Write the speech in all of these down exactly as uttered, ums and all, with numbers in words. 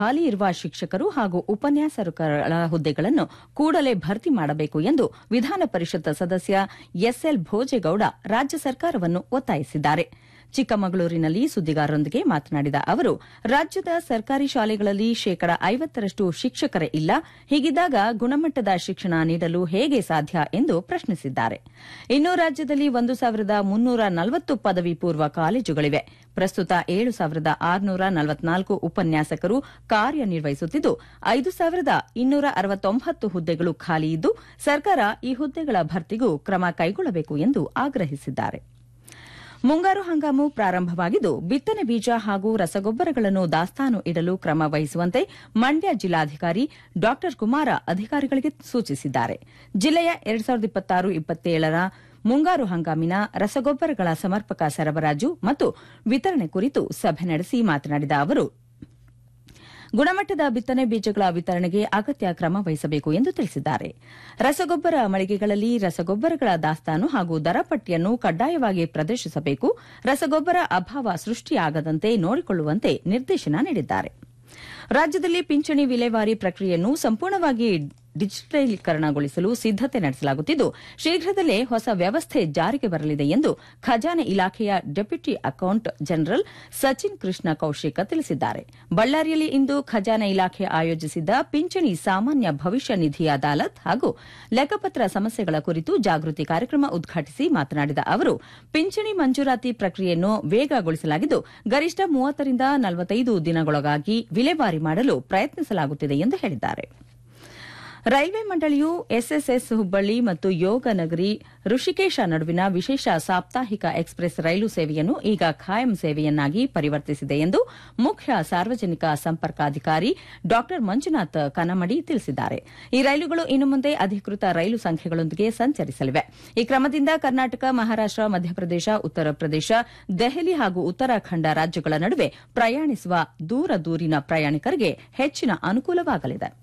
ಖಾಲಿ ಇರುವ ಶಿಕ್ಷಕರು ಹಾಗೂ ಉಪನ್ಯಾಸಕರ ಹುದ್ದೆಗಳನ್ನು ಕೂಡಲೇ ಭರ್ತಿ ಮಾಡಬೇಕು ಎಂದು ವಿಧಾನ ಪರಿಷತ್ ಸದಸ್ಯ ಎಸ್ಎಲ್ ಭೋಜೇಗೌಡ ರಾಜ್ಯ ಸರ್ಕಾರವನ್ನು ಒತ್ತಾಯಿಸಿದ್ದಾರೆ. ಚಿಕ್ಕಮಗಳೂರಿನಲ್ಲಿ ಸುದ್ದಿಗಾರರೊಂದಿಗೆ ಮಾತನಾಡಿದ ಅವರು, ರಾಜ್ಯದ ಸರ್ಕಾರಿ ಶಾಲೆಗಳಲ್ಲಿ ಶೇಕಡ ಐವತ್ತರಷ್ಟು ಶಿಕ್ಷಕರೇ ಇಲ್ಲ. ಹೀಗಿದ್ದಾಗ ಗುಣಮಟ್ಟದ ಶಿಕ್ಷಣ ನೀಡಲು ಹೇಗೆ ಸಾಧ್ಯ ಎಂದು ಪ್ರಶ್ನಿಸಿದ್ದಾರೆ. ಇನ್ನು ರಾಜ್ಯದಲ್ಲಿ ಒಂದು ಸಾವಿರದ ಮುನ್ನೂರ ನಲವತ್ತು ಪದವಿ ಪೂರ್ವ ಕಾಲೇಜುಗಳಿವೆ. ಪ್ರಸ್ತುತ ಏಳು ಸಾವಿರದ ಆರುನೂರ ನಲವತ್ನಾಲ್ಕು ಉಪನ್ಯಾಸಕರು ಕಾರ್ಯನಿರ್ವಹಿಸುತ್ತಿದ್ದು, ಐದು ಸಾವಿರದ ಇನ್ನೂರ ಅರವತ್ತೊಂಬತ್ತು ಹುದ್ದೆಗಳು ಖಾಲಿ ಇದ್ದು, ಸರ್ಕಾರ ಈ ಹುದ್ದೆಗಳ ಭರ್ತಿಗೂ ಕ್ರಮ ಕೈಗೊಳ್ಳಬೇಕು ಎಂದು ಆಗ್ರಹಿಸಿದ್ದಾರೆ. ಮುಂಗಾರು ಹಂಗಾಮು ಪ್ರಾರಂಭವಾಗಿದ್ದು, ಬಿತ್ತನೆ ಬೀಜ ಹಾಗೂ ರಸಗೊಬ್ಬರಗಳನ್ನು ದಾಸ್ತಾನು ಇಡಲು ಕ್ರಮ ವಹಿಸುವಂತೆ ಮಂಡ್ಯ ಜಿಲ್ಲಾಧಿಕಾರಿ ಡಾ ಕುಮಾರ ಅಧಿಕಾರಿಗಳಿಗೆ ಸೂಚಿಸಿದ್ದಾರೆ. ಜಿಲ್ಲೆಯ ಎರಡು ಸಾವಿರದ ಇಪ್ಪತ್ತಾರು ಇಪ್ಪತ್ತೇಳರ ಮುಂಗಾರು ಹಂಗಾಮಿನ ರಸಗೊಬ್ಬರಗಳ ಸಮರ್ಪಕ ಸರಬರಾಜು ಮತ್ತು ವಿತರಣೆ ಕುರಿತು ಸಭೆ ನಡೆಸಿ ಮಾತನಾಡಿದ ಅವರು, ಗುಣಮಟ್ಟದ ಬಿತ್ತನೆ ಬೀಜಗಳ ವಿತರಣೆಗೆ ಅಗತ್ಯ ಕ್ರಮ ವಹಿಸಬೇಕು ಎಂದು ತಿಳಿಸಿದ್ದಾರೆ. ರಸಗೊಬ್ಬರ ಮಳಿಗೆಗಳಲ್ಲಿ ರಸಗೊಬ್ಬರಗಳ ದಾಸ್ತಾನು ಹಾಗೂ ದರ ಪಟ್ಟಿಯನ್ನು ಕಡ್ಡಾಯವಾಗಿ ಪ್ರದರ್ಶಿಸಬೇಕು. ರಸಗೊಬ್ಬರ ಅಭಾವ ಸೃಷ್ಟಿಯಾಗದಂತೆ ನೋಡಿಕೊಳ್ಳುವಂತೆ ನಿರ್ದೇಶನ ನೀಡಿದ್ದಾರೆ. ರಾಜ್ಯದಲ್ಲಿ ಪಿಂಚಣಿ ವಿಲೇವಾರಿ ಪ್ರಕ್ರಿಯೆಯನ್ನು ಸಂಪೂರ್ಣವಾಗಿ ಡಿಜಿಟಲೀಕರಣಗೊಳಿಸಲು ಸಿದ್ದತೆ ನಡೆಸಲಾಗುತ್ತಿದ್ದು, ಶೀಘ್ರದಲ್ಲೇ ಹೊಸ ವ್ಯವಸ್ಥೆ ಜಾರಿಗೆ ಬರಲಿದೆ ಎಂದು ಖಜಾನೆ ಇಲಾಖೆಯ deputy account general Sachin Krishna Kaushik ತಿಳಿಸಿದ್ದಾರೆ. ಬಳ್ಳಾರಿಯಲ್ಲಿ ಇಂದು ಖಜಾನೆ ಇಲಾಖೆ ಆಯೋಜಿಸಿದ್ದ ಪಿಂಚಣಿ ಸಾಮಾನ್ಯ ಭವಿಷ್ಯ ನಿಧಿ ಅದಾಲತ್ ಹಾಗೂ ಲೆಕ್ಕಪತ್ರ ಸಮಸ್ಯೆಗಳ ಕುರಿತು ಜಾಗೃತಿ ಕಾರ್ಯಕ್ರಮ ಉದ್ಘಾಟಿಸಿ ಮಾತನಾಡಿದ ಅವರು, ಪಿಂಚಣಿ ಮಂಜೂರಾತಿ ಪ್ರಕ್ರಿಯೆಯನ್ನು ವೇಗಗೊಳಿಸಲಾಗಿದ್ದು, ಗರಿಷ್ಠ ಮೂವತ್ತರಿಂದ ನಲವತ್ತೈದು ದಿನಗಳೊಳಗಾಗಿ ವಿಲೇವಾರಿ ಮಾಡಲು ಪ್ರಯತ್ನಿಸಲಾಗುತ್ತಿದೆ ಎಂದು ಹೇಳಿದ್ದಾರೆ. ರೈಲ್ವೆ ಮಂಡಳಿಯು ಎಸ್ಎಸ್ಎಸ್ ಹುಬ್ಬಳ್ಳಿ ಮತ್ತು ಯೋಗ ನಗರಿ ಋಷಿಕೇಶ ನಡುವಿನ ವಿಶೇಷ ಸಾಪ್ತಾಹಿಕ ಎಕ್ಸ್ಪ್ರೆಸ್ ರೈಲು ಸೇವೆಯನ್ನು ಈಗ ಖಾಯಂ ಸೇವೆಯನ್ನಾಗಿ ಪರಿವರ್ತಿಸಿದೆ ಎಂದು ಮುಖ್ಯ ಸಾರ್ವಜನಿಕ ಸಂಪರ್ಕಾಧಿಕಾರಿ ಡಾ ಮಂಜುನಾಥ್ ಕನಮಡಿ ತಿಳಿಸಿದ್ದಾರೆ. ಈ ರೈಲುಗಳು ಇನ್ನು ಮುಂದೆ ಅಧಿಕೃತ ರೈಲು ಸಂಖ್ಯೆಗಳೊಂದಿಗೆ ಸಂಚರಿಸಲಿವೆ. ಈ ಕ್ರಮದಿಂದ ಕರ್ನಾಟಕ, ಮಹಾರಾಷ್ಟ, ಮಧ್ಯಪ್ರದೇಶ, ಉತ್ತರ ಪ್ರದೇಶ, ದೆಹಲಿ ಹಾಗೂ ಉತ್ತರಾಖಂಡ ರಾಜ್ಯಗಳ ನಡುವೆ ಪ್ರಯಾಣಿಸುವ ದೂರ ದೂರಿನ ಪ್ರಯಾಣಿಕರಿಗೆ ಹೆಚ್ಚಿನ ಅನುಕೂಲವಾಗಲಿದೆ.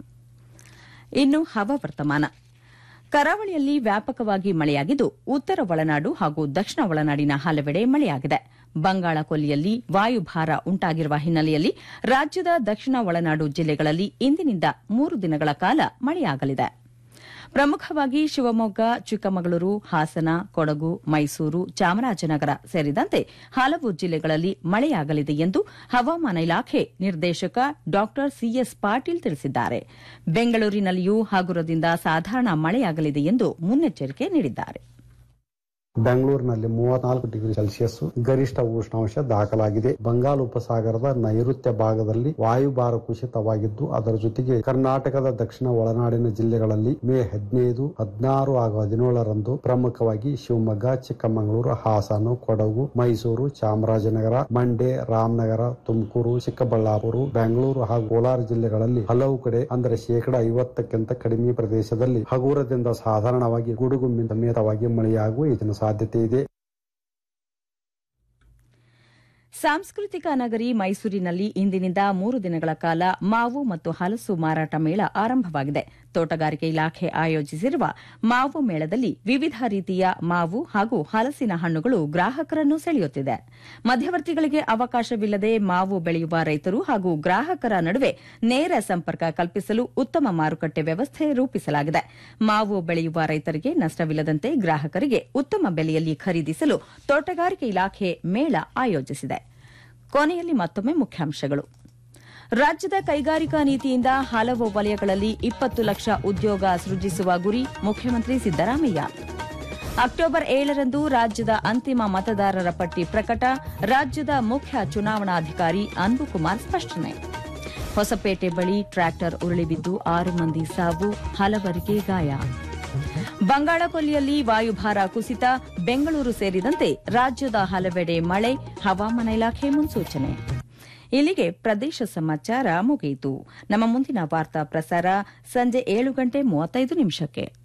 ಇನ್ನು ಹವಾವರ್ತಮಾನ. ಕರಾವಳಿಯಲ್ಲಿ ವ್ಯಾಪಕವಾಗಿ ಮಳೆಯಾಗಿದ್ದು, ಉತ್ತರ ಒಳನಾಡು ಹಾಗೂ ದಕ್ಷಿಣ ಒಳನಾಡಿನ ಹಲವೆಡೆ ಮಳೆಯಾಗಿದೆ. ಬಂಗಾಳ ಕೊಲ್ಲಿಯಲ್ಲಿ ವಾಯುಭಾರ ಉಂಟಾಗಿರುವ ಹಿನ್ನೆಲೆಯಲ್ಲಿ ರಾಜ್ಯದ ದಕ್ಷಿಣ ಒಳನಾಡು ಜಿಲ್ಲೆಗಳಲ್ಲಿ ಇಂದಿನಿಂದ ಮೂರು ದಿನಗಳ ಕಾಲ ಮಳೆಯಾಗಲಿದೆ. ಪ್ರಮುಖವಾಗಿ ಶಿವಮೊಗ್ಗ, ಚಿಕ್ಕಮಗಳೂರು, ಹಾಸನ, ಕೊಡಗು, ಮೈಸೂರು, ಚಾಮರಾಜನಗರ ಸೇರಿದಂತೆ ಹಲವು ಜಿಲ್ಲೆಗಳಲ್ಲಿ ಮಳೆಯಾಗಲಿದೆ ಎಂದು ಹವಾಮಾನ ಇಲಾಖೆ ನಿರ್ದೇಶಕ ಡಾ ಸಿಎಸ್ ಪಾಟೀಲ್ ತಿಳಿಸಿದ್ದಾರೆ. ಬೆಂಗಳೂರಿನಲ್ಲಿಯೂ ಹಗುರದಿಂದ ಸಾಧಾರಣ ಮಳೆಯಾಗಲಿದೆ ಎಂದು ಮುನ್ನೆಚ್ಚರಿಕೆ ನೀಡಿದ್ದಾರೆ. ಬೆಂಗಳೂರಿನಲ್ಲಿ ಮೂವತ್ನಾಲ್ಕು ಡಿಗ್ರಿ ಸೆಲ್ಸಿಯಸ್ ಗರಿಷ್ಠ ಉಷ್ಣಾಂಶ ದಾಖಲಾಗಿದೆ. ಬಂಗಾಳ ಉಪಸಾಗರದ ನೈಋತ್ಯ ಭಾಗದಲ್ಲಿ ವಾಯುಭಾರ ಕುಸಿತವಾಗಿದ್ದು, ಅದರ ಜೊತೆಗೆ ಕರ್ನಾಟಕದ ದಕ್ಷಿಣ ಒಳನಾಡಿನ ಜಿಲ್ಲೆಗಳಲ್ಲಿ ಮೇ ಹದಿನೈದು, ಹದಿನಾರು ಹಾಗೂ ಹದಿನೇಳರಂದು ಪ್ರಮುಖವಾಗಿ ಶಿವಮೊಗ್ಗ, ಚಿಕ್ಕಮಗಳೂರು, ಹಾಸನ, ಕೊಡಗು, ಮೈಸೂರು, ಚಾಮರಾಜನಗರ, ಮಂಡ್ಯ, ರಾಮನಗರ, ತುಮಕೂರು, ಚಿಕ್ಕಬಳ್ಳಾಪುರ, ಬೆಂಗಳೂರು ಹಾಗೂ ಕೋಲಾರ ಜಿಲ್ಲೆಗಳಲ್ಲಿ ಹಲವು ಕಡೆ ಅಂದರೆ ಶೇಕಡ ಐವತ್ತಕ್ಕಿಂತ ಕಡಿಮೆ ಪ್ರದೇಶದಲ್ಲಿ ಹಗುರದಿಂದ ಸಾಧಾರಣವಾಗಿ ಗುಡುಗು ಸಮೇತವಾಗಿ ಮಳೆಯಾಗುವ ಹೆಚ್ಚಿನ ಸಾಧ್ಯತೆ ಇದೆ. ಸಾಂಸ್ಕೃತಿಕ ನಗರಿ ಮೈಸೂರಿನಲ್ಲಿ ಇಂದಿನಿಂದ ಮೂರು ದಿನಗಳ ಕಾಲ ಮಾವು ಮತ್ತು ಹಲಸು ಮಾರಾಟ ಮೇಳ ಆರಂಭವಾಗಿದೆ. ತೋಟಗಾರಿಕೆ ಇಲಾಖೆ ಆಯೋಜಿಸಿರುವ ಮಾವು ಮೇಳದಲ್ಲಿ ವಿವಿಧ ರೀತಿಯ ಮಾವು ಹಾಗೂ ಹಲಸಿನ ಹಣ್ಣುಗಳು ಗ್ರಾಹಕರನ್ನು ಸೆಳೆಯುತ್ತಿದೆ. ಮಧ್ಯವರ್ತಿಗಳಿಗೆ ಅವಕಾಶವಿಲ್ಲದೆ ಮಾವು ಬೆಳೆಯುವ ರೈತರು ಹಾಗೂ ಗ್ರಾಹಕರ ನಡುವೆ ನೇರ ಸಂಪರ್ಕ ಕಲ್ಪಿಸಲು ಉತ್ತಮ ಮಾರುಕಟ್ಟೆ ವ್ಯವಸ್ಥೆ ರೂಪಿಸಲಾಗಿದೆ. ಮಾವು ಬೆಳೆಯುವ ರೈತರಿಗೆ ನಷ್ಟವಿಲ್ಲದಂತೆ ಗ್ರಾಹಕರಿಗೆ ಉತ್ತಮ ಬೆಲೆಯಲ್ಲಿ ಖರೀದಿಸಲು ತೋಟಗಾರಿಕೆ ಇಲಾಖೆ ಮೇಳ ಆಯೋಜಿಸಿದೆ. ಕೊನೆಯಲ್ಲಿ ಮತ್ತೊಮ್ಮೆ ಮುಖ್ಯಾಂಶಗಳು. ರಾಜ್ಯದ ಕೈಗಾರಿಕಾ ನೀತಿಯಿಂದ ಹಲವು ವಲಯಗಳಲ್ಲಿ ಇಪ್ಪತ್ತು ಲಕ್ಷ ಉದ್ಯೋಗ ಸೃಜಿಸುವ ಗುರಿ ಮುಖ್ಯಮಂತ್ರಿ ಸಿದ್ದರಾಮಯ್ಯ. ಅಕ್ಟೋಬರ್ ಏಳರಂದು ರಾಜ್ಯದ ಅಂತಿಮ ಮತದಾರರ ಪಟ್ಟಿ ಪ್ರಕಟ, ರಾಜ್ಯದ ಮುಖ್ಯ ಚುನಾವಣಾಧಿಕಾರಿ ಅನ್ಬುಕುಮಾರ್ ಸ್ಪಷ್ಟನೆ. ಹೊಸಪೇಟೆ ಬಳಿ ಟ್ರ್ಯಾಕ್ಟರ್ ಉರುಳಿಬಿದ್ದು ಆರು ಮಂದಿ ಸಾವು, ಹಲವರಿಗೆ ಗಾಯ. ಬಂಗಾಳಕೊಲ್ಲಿಯಲ್ಲಿ ವಾಯುಭಾರ ಕುಸಿತ, ಬೆಂಗಳೂರು ಸೇರಿದಂತೆ ರಾಜ್ಯದ ಹಲವೆಡೆ ಮಳೆ, ಹವಾಮಾನ ಇಲಾಖೆ ಮುನ್ಸೂಚನೆ. ಇಲ್ಲಿಗೆ ಪ್ರದೇಶ ಸಮಾಚಾರ ಮುಗಿಯಿತು. ನಮ್ಮ ಮುಂದಿನ ವಾರ್ತಾ ಪ್ರಸಾರ ಸಂಜೆ ಏಳು ಗಂಟೆ ಮೂವತ್ತೈದು ನಿಮಿಷಕ್ಕೆ.